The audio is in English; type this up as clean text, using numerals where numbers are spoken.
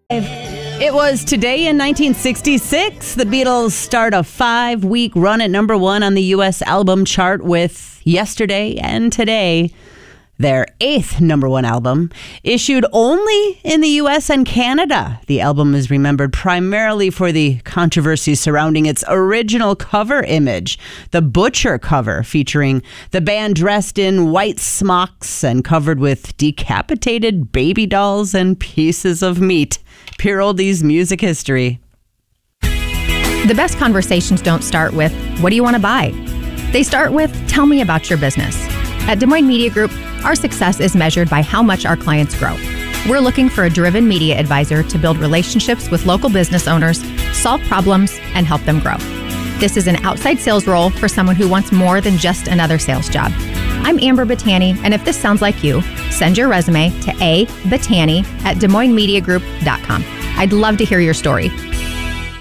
It was today in 1966, the Beatles start a 5-week run at number one on the U.S. album chart with Yesterday and Today, their 8th number one album, issued only in the U.S. and Canada. The album is remembered primarily for the controversy surrounding its original cover image, the Butcher cover, featuring the band dressed in white smocks and covered with decapitated baby dolls and pieces of meat. Pure Oldies music history. The best conversations don't start with, what do you want to buy? They start with, tell me about your business. At Des Moines Media Group, our success is measured by how much our clients grow. We're looking for a driven media advisor to build relationships with local business owners, solve problems, and help them grow. This is an outside sales role for someone who wants more than just another sales job. I'm Amber Battani, and if this sounds like you, send your resume to abattani@DesMoinesMediaGroup.com. I'd love to hear your story.